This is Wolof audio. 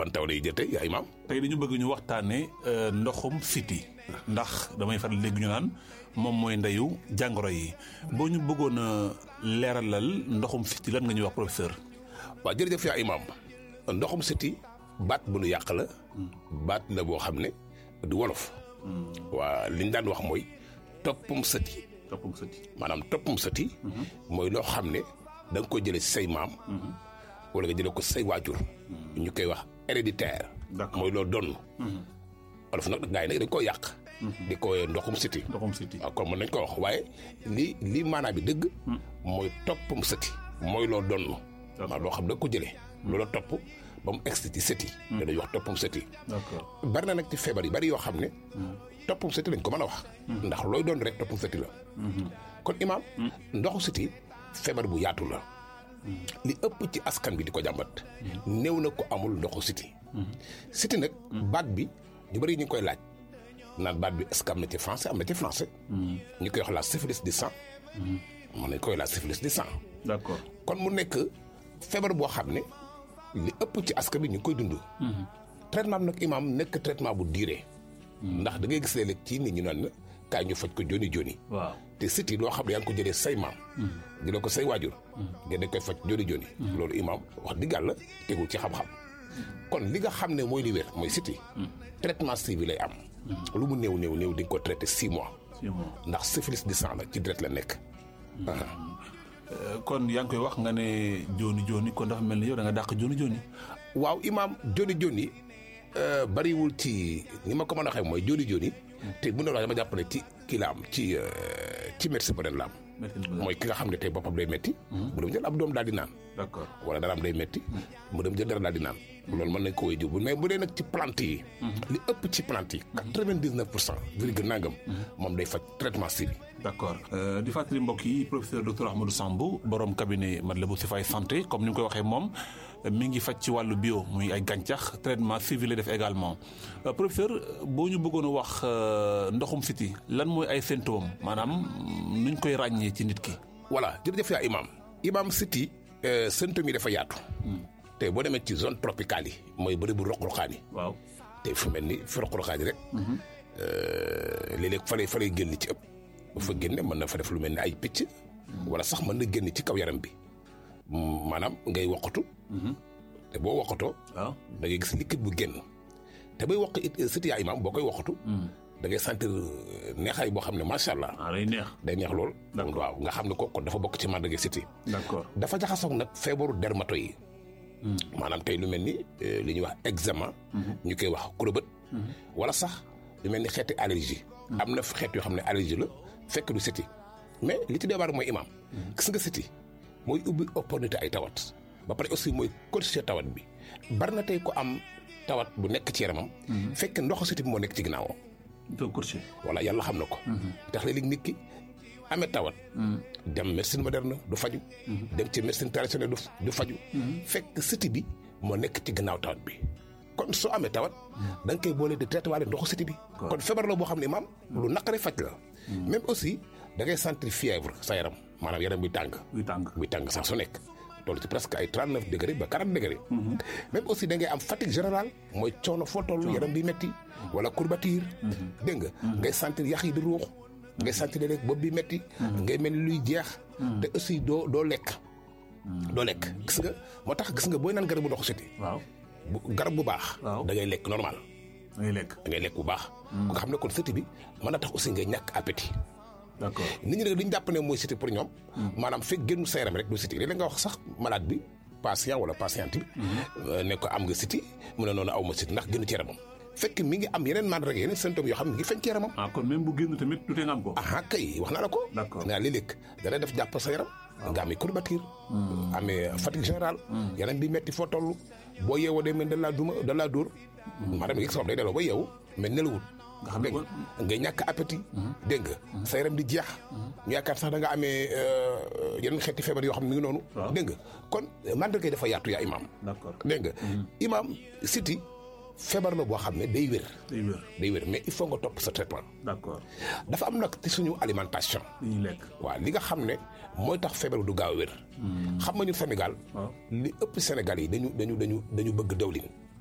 ban taw lay jël tey yaa imaam. tey dañu bëgg ñu waxtaanee ndoxum siti ndax damay faral léegi ñu naan moom mooy ndeyu jàngoro yi boo ñu bëggoon a leeralal ndoxum siti lan nga ñuy wax professeur. waaw jërëjëf yaa imaam ndoxum siti baat bu nu yàq la baat la boo xam ne du wolof. waa li ñu daan wax mooy toppum sëti. toppum sëti maanaam toppum sëti. mooy loo xam ne da nga koy jëlee ci say maam. wala nga jëlee ko say waajur. ñu koy wax héréditaire. mooy loo donn. wolof nag gars yi nag dañ koy yàq. di ko ndoxum siti. ndoxum siti waaw kon mën nañ ko wax waaye li maanaa bi dëgg. mooy toppum sëti. mooy loo donn. waaw loo xam da nga ko jëlee. loola topp ba mu egsi ci sëti. da dañuy wax toppum sëti. d'accord bari na nag ci feebar yi bari yoo xam ne. toppum sëti lañ ko mën a wax. ndax looy doon rek toppum sëti la. kon imaam. ndoxu sëti feebar bu yaatu la. li ëpp ci askan bi di ko jàmbat. néew na ko amul ndoxu siti. siti nag. baat bi ñu bari ñu ngi koy laaj. naan baat bi est-ce que am na ci français am na ci français. ñu koy wax la syphilis du sang. mën nañ koy la syphilis du sang. d'accord kon mu nekk feebar boo xam ne li ëpp ci askan bi ñu ngi koy dund. traitement bi nag imaam nekk traitement bu diire. ndax da ngay gis léeg-léeg ci nit ñi naan kaay ñu faj ko joni joni. waaw te siti loo xam ne yaa ngi ko jëlee say maam. jëlee ko say waajur. ngeen dañ koy faj joni joni. loolu imaam wax dëgg yàlla tegul ci xam-xam. kon li nga xam ne mooy li wér mooy siti. traitement suivi lay am. lu mu néew néew néew di nga ko traité 6 mois. 6 mois ndax syphilis du sang la ci deret la nekk. kon yaa ngi koy wax nga ne joni joni kon dafa mel ni yow da nga dàq joni joni. waaw imaam joni joni bariwul ci ni ma ko mën a waxee mooy joni joni. te bu ñu la dama jàpp ne ci kii la am ci médecin bu ren la am. mooy ki nga xam ne tey boppam day metti mu dem jël ab doom daal di naan. d'accord wala dara am day metti mu dem jël dara daal di naan. loolu mën nañ ko wéy jiw mais bu dee nag ci plante yi. li ëpp ci plante yi. 99% virgule nangam. moom day faj traitement suivi. d'accord di fàttali mbokk yi professeur docteur Ahmadou Samb borom cabinet Matlaboul Chifaay santé comme ni mu koy waxee moom mi ngi faj ci wàllu bio muy ay gàncax traitement suivi la def également professeur boo ñu bëggoon a wax ndoxum siti lan mooy ay symptômes maanaam nuñ koy ràññee ci nit ki. voilà jërëjëf yaa imaam siti symptômes yi dafa yaatu. te boo demee ci zone tropicale yi mooy bëri bu roq-roqaan yi. waaw te fu mel ni fi roq-roqaan yi rek. léeg-léeg fa lay génn ci ëpp. bu fa génne mën na fa def lu mel ni ay picc. wala sax mën na génn ci kaw yaram bi. maanaam ngay woqatu. te boo woqatoo. waaw da ngay gis liquide bu génn. te bay woq it siti yaa imaam boo koy woqatu. da ngay sentir neexaay boo xam ne macha allah. day neex day neex lool. d'accord waaw nga xam ne ko kon dafa bokk ci màndarga siti. d'accord dafa jaxasoog nag feebaru dermato yi. maanaam tey lu mel ni li ñuy wax eczéma. ñu koy wax kurobët. wala sax lu mel ni xeeti allergie. am na xeet yoo xam ne allergie la fekk du siti mais li ci débar mooy imaam. gis nga siti mooy ubbi opportunité ay tawat. ba pare aussi mooy corriger tawat bi bari na tey ko am tawat bu nekk ci yaramam. fekk ndoxu siti bi moo nekk ci ginnaawam. doo corriger. voilà yàlla xam na ko. tax léeg-léeg nit ki amee tawat. dem médecine moderne du faju. dem ci médecine traditionnelle du faju. fekk siti bi moo nekk ci gannaaw tawat bi. kon soo amee tawat. da nga koy boole di traité waale ndoxu siti bi. kon feebar la boo xam ne maam lu naqare faj la. même aussi da ngay sentir fièvre sa yaram maanaam yaram buy tàng. buy tàng sax su nekk. toll ci presque ay 39 degré ba 40 degré. même aussi da ngay am fatigue générale mooy coono foo toll yaram bi metti wala courbature. dégg nga ngay sentir yax yi di ruux. ngay sentir rek bopp bi metti ngay mel ni luy jeex. te aussi doo lekk. doo lekk gis nga moo tax gis nga booy naan garabu ndoxu siti. waaw garab bu baax. waaw da ngay lekk normal. da ngay lekk bu baax. nga xam ne kon siti bi mën na tax aussi ngay ñàkk appétit. d'accord nit ñi nag li ñu jàpp ne mooy siti pour ñoom. maanaam fekk génnu sa yaram rek du siti léeg-léeg nga wax sax malade bi patient wala patiente bi. ne ko am nga siti mu ne noonu aw ma siti ndax génnu ci yaramam. fekk mi ngi am yeneen mandarga yeneen symptômes yoo xam ne mi ngi feeñ ci yaramam. kon même bu génn tamit du tee nga am ko. kay wax naa la ko. d'accord naa léeg-léeg dana def jàpp sa yaram. nga amee courbature. amee fatigue générale. yaram bi metti foo toll. boo yeewoo day mel da laa dóor. maanaam yëg sa day delloo ba yeewu mais nelawul. nga xam ne kon ngay ñàkk appétit. dégg nga sa yaram di jeex. ñu yaakaar sax da nga amee yeneen xeeti feebar yoo xam ne mi ngi noonu. dégg nga kon mandarga yi dafa yaatu yaa imaam. d'accord dégg nga imaam siti feebar la boo xam ne day wér. day wér mais il faut nga topp sa traitement. d'accord dafa am nag ci suñu alimentation. li ñuy lekk. waaw li nga xam ne mooy tax feebar du gaaw a wér. xam nga ñu Sénégal. li ëpp Sénégal yi dañu bëgg dawlin.